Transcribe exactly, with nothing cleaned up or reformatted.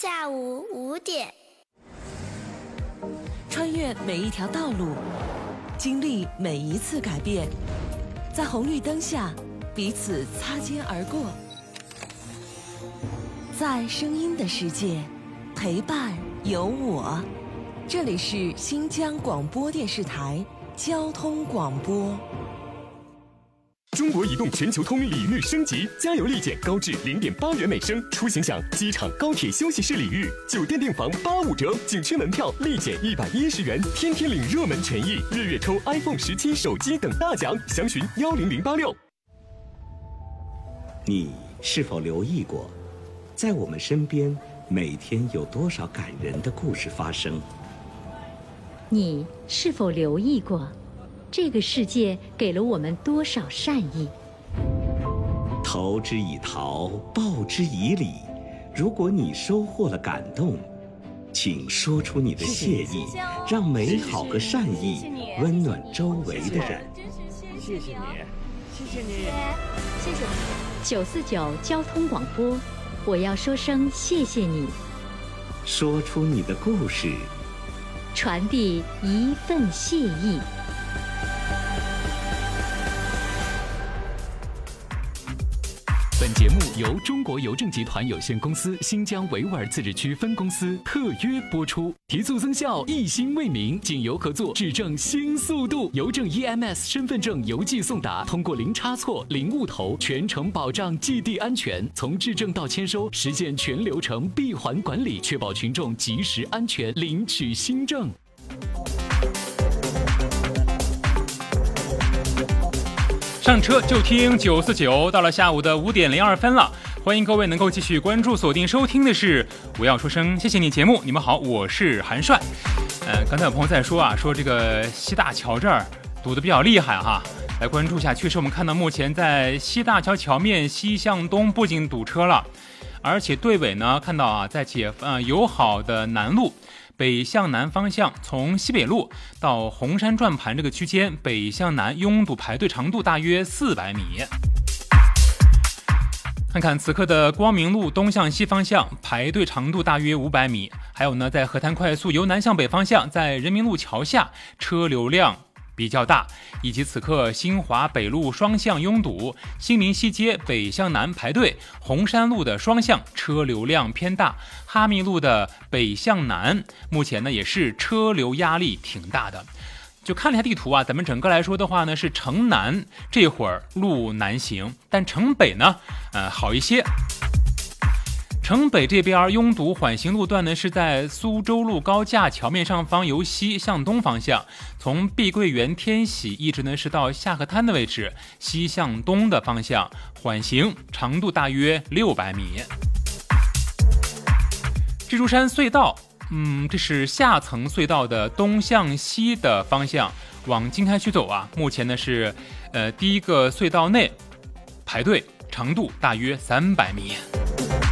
下午五点。 穿越每一条道路，经历每一次改变，在红绿灯下彼此擦肩而过，在声音的世界陪伴有我。这里是新疆广播电视台交通广播。 中国移动全球通礼遇升级，加油立减高至零点八元每升，出行享机场、高铁休息室礼遇，酒店订房八五折，景区门票立减一百一十元，天天领热门权益，月月抽 iPhone 十七手机等大奖，详询幺零零八六。 你是否留意过，在我们身边每天有多少感人的故事发生？ 你是否留意过，这个世界给了我们多少善意？ 投之以桃，报之以李。如果你收获了感动，请说出你的谢意，让美好和善意温暖周围的人。 谢谢你，谢谢你， 谢谢你。九四九交通广播，我要说声谢谢你。 说出你的故事， 传递一份谢意。 本节目由中国邮政集团有限公司新疆维吾尔自治区分公司特约播出，提速增效，一心为民，锦邮合作，指证新速度，邮政 E M S 身份证邮寄送达，通过零差错、零误投，全程保障寄递安全，从制证到签收，实现全流程闭环管理，确保群众及时安全领取新证。 上车就听九四九，到了下午的五点零二分了，欢迎各位能够继续关注、锁定收听的是我要说声谢谢你节目。你们好，我是韩帅。呃，刚才有朋友在说啊，说这个西大桥这儿堵得比较厉害哈，来关注一下。确实，我们看到目前在西大桥桥面西向东不仅堵车了，而且队尾呢看到啊，在解呃友好的南路。北向南方向，从西北路到红山转盘这个区间，北向南拥堵排队长度大约四百米。看看此刻的光明路东向西方向，排队长度大约五百米。还有呢，在河滩快速由南向北方向，在人民路桥下车流量比较大，以及此刻新华北路双向拥堵，新民西街北向南排队，红山路的双向车流量偏大，哈密路的北向南目前呢也是车流压力挺大的。就看了一下地图啊，咱们整个来说的话呢，是城南这会儿路难行，但城北呢呃好一些。城北这边拥堵缓行路段呢，是在苏州路高架桥面上方由西向东方向，从碧桂园天喜一直呢是到下河滩的位置，西向东的方向缓行，长度大约六百米。蜘蛛山隧道，嗯，这是下层隧道的东向西的方向，往经开区走啊。目前呢是呃第一个隧道内排队，长度大约三百米。